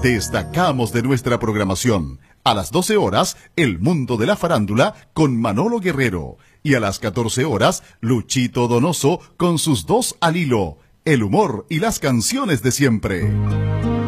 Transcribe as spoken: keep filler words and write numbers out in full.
Destacamos de nuestra programación. A las doce horas, El Mundo de la Farándula con Manolo Guerrero. Y a las catorce horas, Luchito Donoso con sus dos al hilo, el humor y las canciones de siempre.